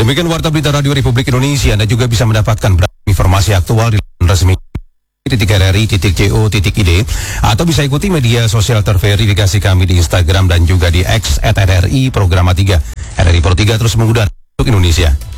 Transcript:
Demikian Warta Berita Radio Republik Indonesia. Anda juga bisa mendapatkan informasi aktual di resmi .rri.co.id atau bisa ikuti media sosial terverifikasi kami di Instagram dan juga di X @RRI Programa 3. RRI Pro 3 terus mengudara untuk Indonesia.